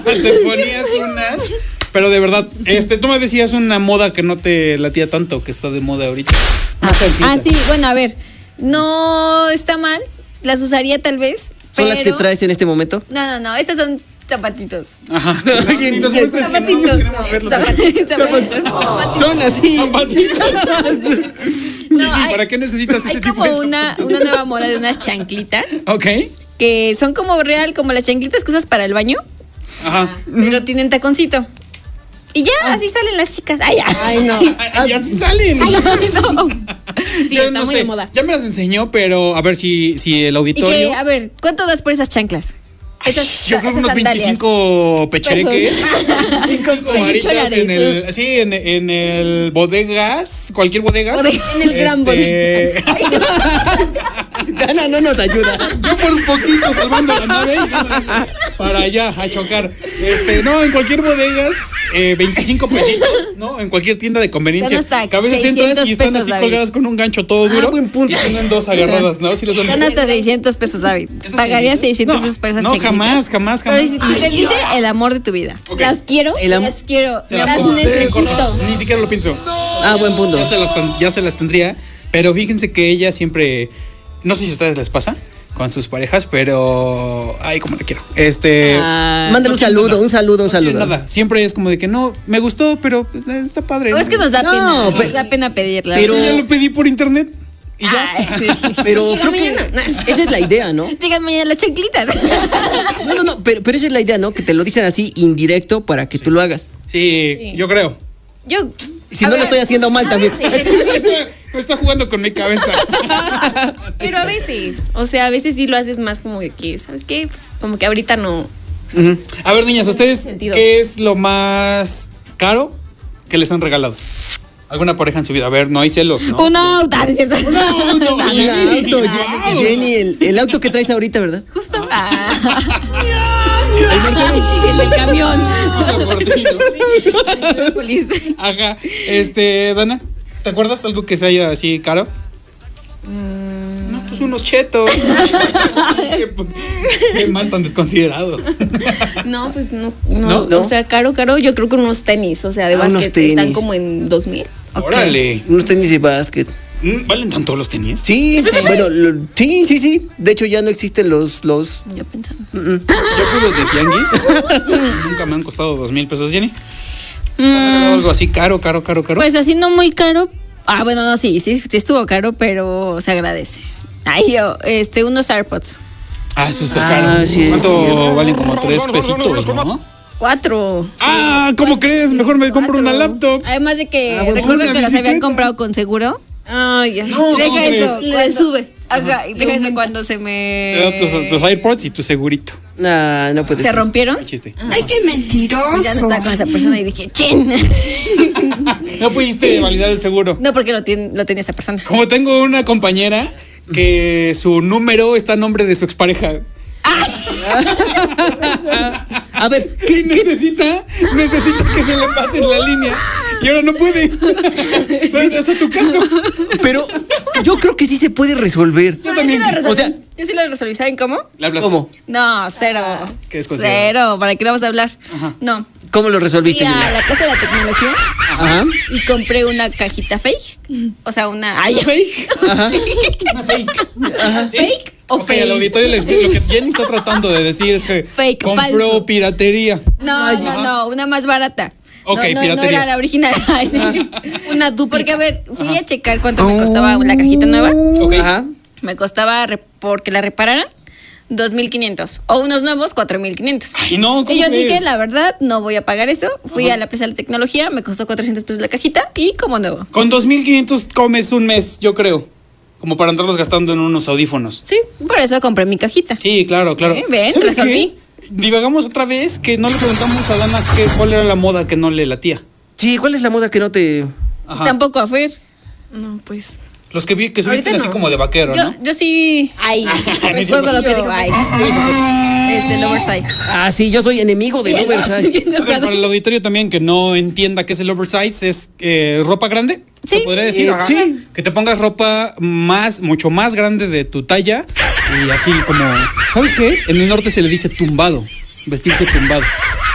Te ponías unas. Pero de verdad, tú me decías una moda que no te latía tanto, que está de moda ahorita. Sí, bueno, a ver. No está mal. Las usaría tal vez. ¿Son las que traes en este momento? No. Estas son zapatitos. Ajá. Entonces, zapatitos. Son así. Zapatitos. No, ¿Para qué necesitas ese tipo de una nueva moda de unas chanclitas. Ok. Que son como las chanclitas que usas para el baño. Ajá. Pero tienen taconcito. Y ya, así salen las chicas. Ay, no. Ya salen. Ay, no. Sí, Yo está no muy sé, de moda. ya me las enseñó, pero a ver si el auditorio. A ver, ¿cuánto das por esas chanclas? Yo creo que unos 25 pechereques. 25 varitas en el bodegas, cualquier bodegas. En el gran bodega. Dana no nos ayuda. Yo por un poquito salvando la nave para allá a chocar. No, en cualquier bodegas, 25 pesitos, ¿no? En cualquier tienda de conveniencia. Hasta Que a veces entras y están pesos, así colgadas con un gancho todo duro. Buen punto. Y tienen dos agarradas, ¿no? Si los Están hasta 600 pesos, David. Pagaría 600 pesos por esas chanclitas. Jamás. Pero si te dice el amor de tu vida. Okay. Las quiero. Las quiero. Las necesito. Ni siquiera lo pienso. Buen punto. Ya se las tendría. Pero fíjense que ella siempre. No sé si a ustedes les pasa con sus parejas, pero. Ay, cómo la quiero. Mándale un saludo. Nada. Siempre es como de que no, me gustó, pero está padre. O es que nos da pena. Nos da pena pedirla. Pero ya lo pedí por internet. Y ya. Sí. Pero creo que esa es la idea, ¿no? Llegan mañana las chanclitas. No, pero esa es la idea, ¿no? Que te lo dicen así indirecto para que tú lo hagas. Sí, yo creo. Si no lo estoy haciendo mal también. Me está jugando con mi cabeza. Pero a veces sí lo haces más como de que, ¿sabes qué? Pues como que ahorita no. A ver, niñas, ¿ustedes qué es lo más caro que les han regalado? ¿Alguna pareja en su vida? A ver, no hay celos, ¿no? Un auto, ¿es cierto? Un auto, Jenny, el auto que traes ahorita, ¿verdad? Justo. El Mercedes. El del camión. Ajá. Dana, ¿te acuerdas algo que se haya así caro? No, pues unos chetos. Qué man tan desconsiderado. No, pues no. ¿No? O sea, caro, yo creo que unos tenis, o sea, de básquet están como en 2,000. Órale. Unos tenis de básquet. ¿Valen tanto los tenis? Sí, bueno, sí. De hecho, ya no existen los. Yo pensaba. Yo fui los de tianguis. Nunca me han costado 2,000 pesos, Jenny. Algo así caro. Pues así no muy caro. Bueno, no, sí estuvo caro, pero se agradece. Unos AirPods. Eso está caro. Sí, ¿Cuánto valen? Como 3 pesitos, ¿no? 4. ¿Cómo crees? Mejor me compro una laptop. Además de que recuerdo una que las habían bicicleta. comprado con seguro. Ya. No, Deja eso. Le sube. Deja eso cuando se me. Te da tus AirPods y tu segurito. No puede ¿Se ser. rompieron? El chiste. ¡Ay, qué mentiroso! Ya no estaba con esa persona y dije, ¡chin! No pudiste validar el seguro. No, porque lo tiene esa persona. Como tengo una compañera que su número está a nombre de su expareja. A ver, ¿Qué necesita? Necesita que se le pase en la línea. Y ahora no puede. Es a tu caso. pero yo creo que sí se puede resolver. Yo también. O sea, yo sí lo resolví. ¿Saben cómo? ¿Le hablaste? ¿cómo? No, cero. ¿Qué es considerado? Cero. ¿Para qué le vamos a hablar? Ajá. No. ¿Cómo lo Fui resolviste, a Lina? la Plaza de la Tecnología Ajá. y compré una cajita fake. O sea, una. ¿Una fake? Ajá. Una fake. ¿Sí? ¿Fake o Ok, fake? al auditorio les explico. Lo que Jenny está tratando de decir es que Fake, compró falso. piratería. No, una más barata. Ok, no piratería. era la original. Ay, sí. Una dupla. Porque, a ver, fui a checar cuánto me costaba la cajita nueva. Ok. Ajá. Me costaba, porque la repararan, 2,500. O unos nuevos, 4,500. Ay, no, ¿cómo Y yo crees? dije, la verdad, no voy a pagar eso. Fui a la Plaza de la Tecnología, me costó 400 pesos la cajita y como nuevo. Con 2,500 comes un mes, yo creo. Como para andarlos gastando en unos audífonos. Sí, por eso compré mi cajita. Sí, claro. Ven, ¿Sabes resolví. qué? Divagamos otra vez que no le preguntamos a Dana cuál era la moda que no le latía. Sí, ¿cuál es la moda que no te...? Ajá. Tampoco a Fer. No, pues. Los que vi que se Ahorita visten así no. como de vaquero, ¿no? Yo sí. Ay. Recuerdo lo que dijo. Ay. El oversize. Sí, yo soy enemigo del oversize. A ver, para el auditorio también que no entienda qué es el oversize, es ropa grande. Sí. ¿Se podría decir? Ajá. Sí. Que te pongas ropa mucho más grande de tu talla y así como... ¿Sabes qué? En el norte se le dice tumbado. Vestirse tumbado.